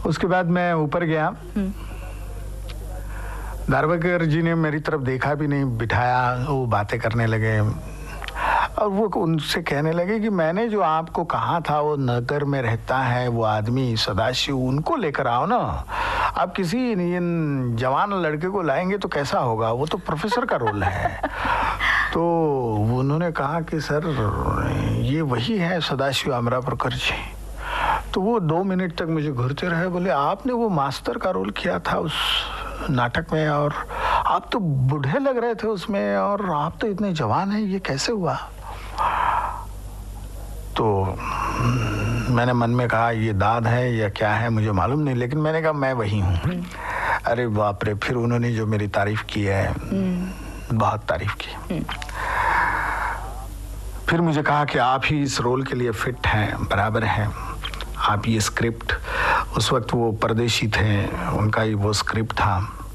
उसके बाद मैं ऊपर गया। धारवाकर जी ने मेरी तरफ देखा भी नहीं, बिठाया, वो बातें करने लगे और वो उनसे कहने लगे कि मैंने जो आपको कहा था वो नगर में रहता है वो आदमी सदाशिव, उनको लेकर आओ ना। आप किसी जवान लड़के को लाएंगे तो कैसा होगा, वो तो प्रोफेसर का रोल है। तो उन्होंने कहा कि सर ये वही है सदाशिव अमरापुरकर जी। तो वो 2 मिनट तक मुझे घूरते रहे, बोले आपने वो मास्टर का रोल किया था उस नाटक में और आप तो बूढ़े लग रहे थे उसमें और आप तो इतने जवान हैं, ये कैसे हुआ? तो मैंने मन में कहा ये दाद है या क्या है मुझे मालूम नहीं, लेकिन मैंने कहा मैं वही हूँ। अरे बाप रे, फिर उन्होंने जो मेरी तारीफ की है, बहुत तारीफ की। फिर मुझे कहा कि आप ही इस रोल के लिए फिट हैं, बराबर हैं। आप ये स्क्रिप्ट, उस वक्त वो परदेशी थे, उनका ही वो स्क्रिप्ट था।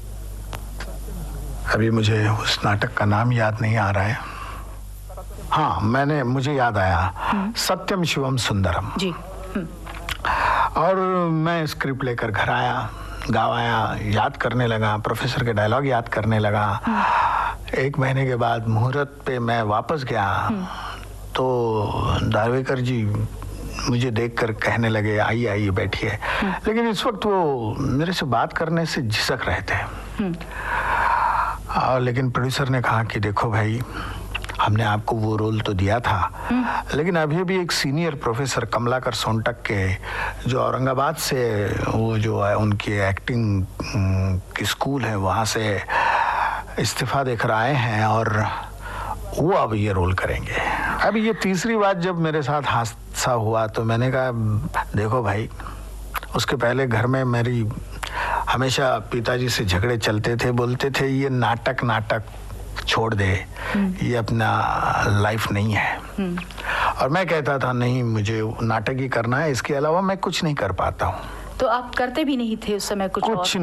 अभी मुझे उस नाटक का नाम याद नहीं आ रहा है। हाँ, मुझे याद आया, सत्यम शिवम सुंदरम जी। और मैं स्क्रिप्ट लेकर घर आया, गवाया, याद करने लगा, प्रोफेसर के डायलॉग याद करने लगा। 1 महीने के बाद मुहूर्त पे मैं वापस गया तो धारवेकर जी मुझे देखकर कहने लगे आइए आइए बैठिए। लेकिन इस वक्त वो मेरे से बात करने से झिझक रहे थे। और लेकिन प्रोड्यूसर ने कहा कि देखो भाई, हमने आपको वो रोल तो दिया था, लेकिन अभी भी एक सीनियर प्रोफेसर कमलाकर सोनटक के जो औरंगाबाद से वो जो है उनकी एक्टिंग की स्कूल है वहाँ से इस्तीफा देकर आए हैं और वो अब ये रोल करेंगे। अब ये तीसरी बात जब मेरे साथ हादसा हुआ तो मैंने कहा देखो भाई, उसके पहले घर में मेरी हमेशा पिताजी से झगड़े चलते थे, बोलते थे ये नाटक छोड़ दे, ये अपना लाइफ नहीं है। और मैं कहता था नहीं, मुझे नाटक ही करना है, इसके अलावा मैं कुछ नहीं कर पाता हूँ। तो आप करते भी नहीं थे उस समय कुछ और?